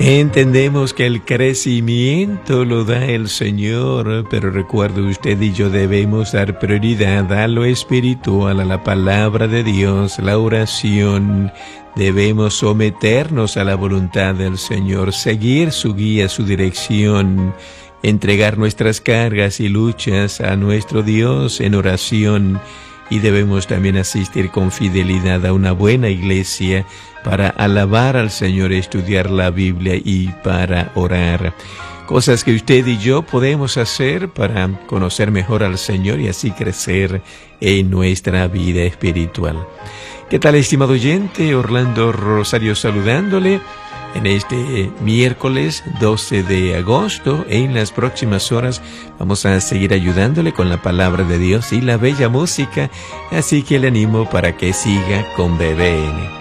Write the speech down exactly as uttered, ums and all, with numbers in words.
Entendemos que el crecimiento lo da el Señor, pero recuerde usted y yo debemos dar prioridad a lo espiritual, a la palabra de Dios, la oración. Debemos someternos a la voluntad del Señor, seguir su guía, su dirección, entregar nuestras cargas y luchas a nuestro Dios en oración. Y debemos también asistir con fidelidad a una buena iglesia para alabar al Señor, estudiar la Biblia y para orar. Cosas que usted y yo podemos hacer para conocer mejor al Señor y así crecer en nuestra vida espiritual. ¿Qué tal, estimado oyente? Orlando Rosario saludándole en este miércoles doce de agosto. En las próximas horas vamos a seguir ayudándole con la palabra de Dios y la bella música, así que le animo para que siga con B B N.